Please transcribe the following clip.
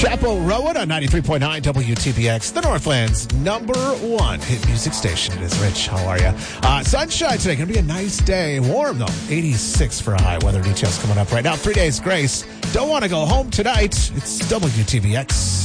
Chapo Rowan on 93.9 WTBX, the Northland's #1 hit music station. It is Rich. How are you? Sunshine today. Going to be a nice day. Warm, though. 86 for a high. Weather details coming up right now. 3 days grace. Don't want to go home tonight. It's WTBX.